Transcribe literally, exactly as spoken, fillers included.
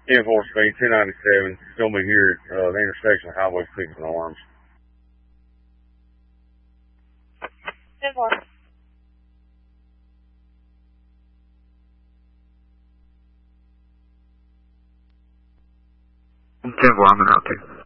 ten four speed, two ninety-seven. Still be here at uh, the intersection of Highway six and Arms. ten four. ten four, I'm in route two.